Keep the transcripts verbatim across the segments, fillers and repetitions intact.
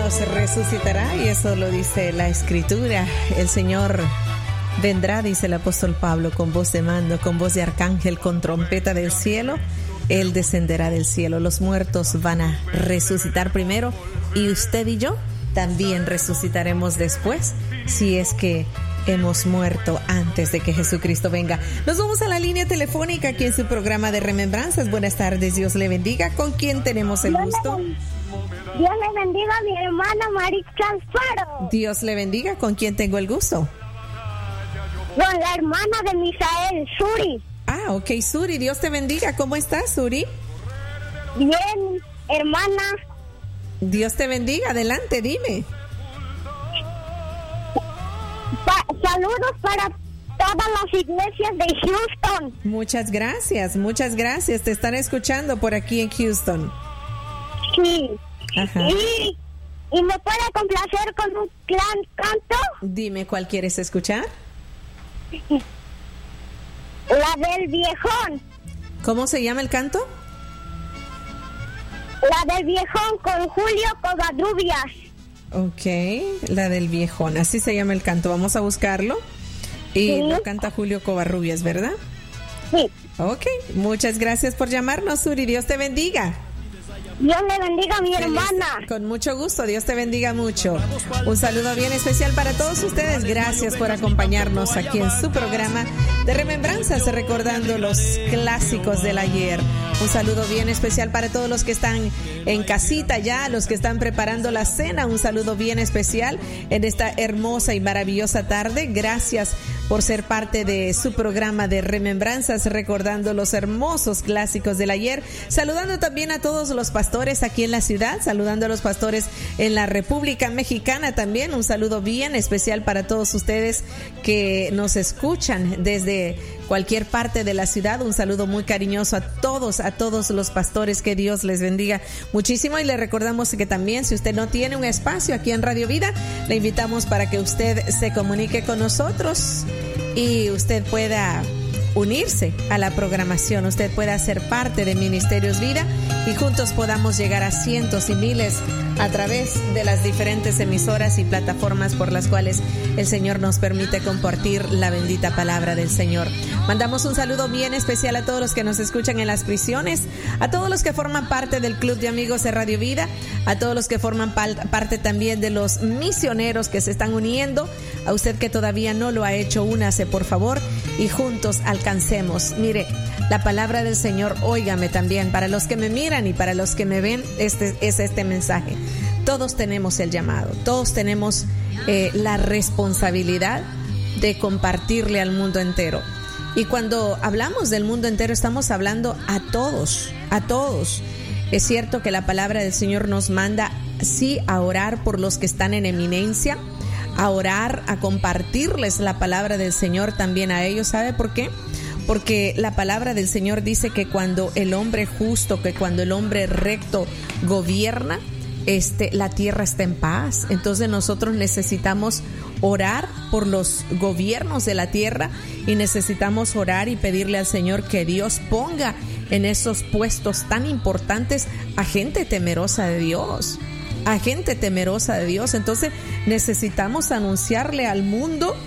nos resucitará, y eso lo dice la Escritura. El Señor vendrá, dice el apóstol Pablo, con voz de mando, con voz de arcángel, con trompeta del cielo. Él descenderá del cielo. Los muertos van a resucitar primero, y usted y yo también resucitaremos después, si es que hemos muerto antes de que Jesucristo venga. Nos vamos a la línea telefónica aquí en su programa de Remembranzas. Buenas tardes, Dios le bendiga. ¿Con quién tenemos el gusto? Dios le bendiga a mi hermana Maritza Alfaro. Dios le bendiga. ¿Con quién tengo el gusto? Con la hermana de Misael, Suri. Ah, ok, Suri, Dios te bendiga. ¿Cómo estás, Suri? Bien, hermana. Dios te bendiga. Adelante, dime. Pa- saludos para todas las iglesias de Houston. Muchas gracias, muchas gracias. Te están escuchando por aquí en Houston. Sí. Ajá. Y, y me puede complacer con un gran canto. Dime, ¿cuál quieres escuchar? La del viejón. ¿Cómo se llama el canto? La del viejón con Julio Covarrubias. Ok, la del viejón, así se llama el canto. Vamos a buscarlo. Y Sí. lo canta Julio Covarrubias, ¿verdad? Sí. Ok, muchas gracias por llamarnos, Suri. Dios te bendiga. Dios le bendiga a mi hermana. Con mucho gusto, Dios te bendiga mucho. Un saludo bien especial para todos ustedes. Gracias por acompañarnos aquí en su programa de Remembranzas, recordando los clásicos del ayer. Un saludo bien especial para todos los que están en casita ya, los que están preparando la cena. Un saludo bien especial en esta hermosa y maravillosa tarde. Gracias por ser parte de su programa de Remembranzas, recordando los hermosos clásicos del ayer. Saludando también a todos los pastores aquí en la ciudad, saludando a los pastores en la República Mexicana también. Un saludo bien especial para todos ustedes que nos escuchan desde cualquier parte de la ciudad. Un saludo muy cariñoso a todos, a todos los pastores. Que Dios les bendiga muchísimo, y le recordamos que también, si usted no tiene un espacio aquí en Radio Vida, le invitamos para que usted se comunique con nosotros y usted pueda unirse a la programación, usted pueda ser parte de Ministerios Vida, y juntos podamos llegar a cientos y miles a través de las diferentes emisoras y plataformas por las cuales el Señor nos permite compartir la bendita palabra del Señor. Mandamos un saludo bien especial a todos los que nos escuchan en las prisiones, a todos los que forman parte del Club de Amigos de Radio Vida, a todos los que forman pal- parte también de los misioneros que se están uniendo. A usted que todavía no lo ha hecho, únase por favor y juntos alcancemos. Mire, la palabra del Señor, óigame también, para los que me miran y para los que me ven, este es este mensaje. Todos tenemos el llamado, todos tenemos eh, la responsabilidad de compartirle al mundo entero. Y cuando hablamos del mundo entero, estamos hablando a todos, a todos. Es cierto que la palabra del Señor nos manda, sí, a orar por los que están en eminencia, a orar, a compartirles la palabra del Señor también a ellos. ¿Sabe por qué? Porque la palabra del Señor dice que cuando el hombre justo, que cuando el hombre recto gobierna, este, la tierra está en paz. Entonces nosotros necesitamos orar por los gobiernos de la tierra, y necesitamos orar y pedirle al Señor que Dios ponga en esos puestos tan importantes a gente temerosa de Dios, a gente temerosa de Dios. Entonces necesitamos anunciarle al mundo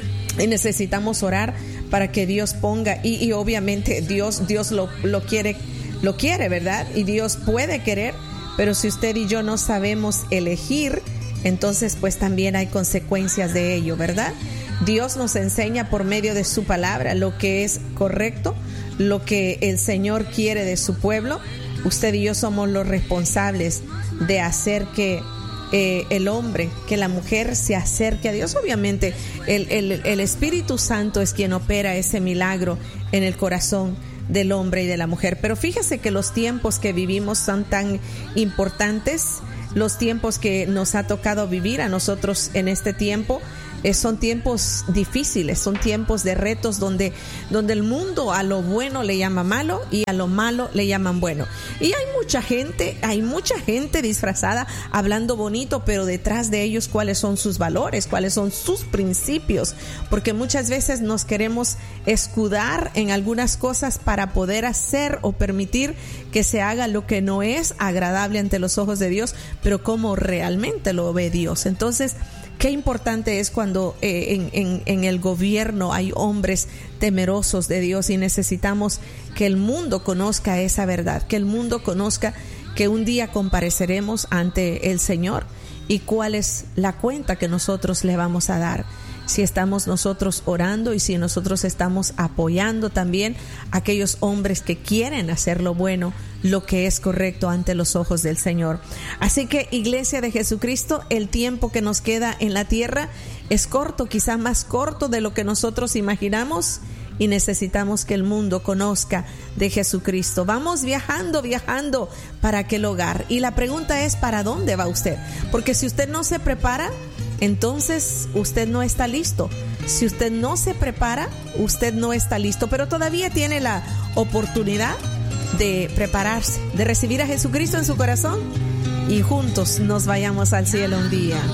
y necesitamos orar para que Dios ponga, y, y obviamente Dios, Dios lo, lo quiere, lo quiere, ¿verdad? Y Dios puede querer, pero si usted y yo no sabemos elegir, entonces pues también hay consecuencias de ello, ¿verdad? Dios nos enseña por medio de su palabra lo que es correcto, lo que el Señor quiere de su pueblo. Usted y yo somos los responsables de hacer que eh, el hombre, que la mujer se acerque a Dios. Obviamente el, el, el Espíritu Santo es quien opera ese milagro en el corazón del hombre y de la mujer. Pero fíjese que los tiempos que vivimos son tan importantes, los tiempos que nos ha tocado vivir a nosotros en este tiempo. eh, son tiempos difíciles, son tiempos de retos donde, donde el mundo a lo bueno le llama malo y a lo malo le llaman bueno. Y hay mucha gente, hay mucha gente disfrazada hablando bonito, pero detrás de ellos cuáles son sus valores, cuáles son sus principios, porque muchas veces nos queremos escudar en algunas cosas para poder hacer o permitir que se haga lo que no es agradable ante los ojos de Dios, pero como realmente lo ve Dios. Entonces, qué importante es cuando eh, en, en, en el gobierno hay hombres temerosos de Dios, y necesitamos que el mundo conozca esa verdad, que el mundo conozca que un día compareceremos ante el Señor y cuál es la cuenta que nosotros le vamos a dar. Si estamos nosotros orando y si nosotros estamos apoyando también a aquellos hombres que quieren hacer lo bueno, lo que es correcto ante los ojos del Señor. Así que, Iglesia de Jesucristo, el tiempo que nos queda en la tierra es corto, quizá más corto de lo que nosotros imaginamos, y necesitamos que el mundo conozca de Jesucristo. Vamos viajando, viajando para aquel hogar. Y la pregunta es, ¿para dónde va usted? Porque si usted no se prepara, entonces usted no está listo. Si usted no se prepara, usted no está listo, pero todavía tiene la oportunidad de prepararse, de recibir a Jesucristo en su corazón y juntos nos vayamos al cielo un día.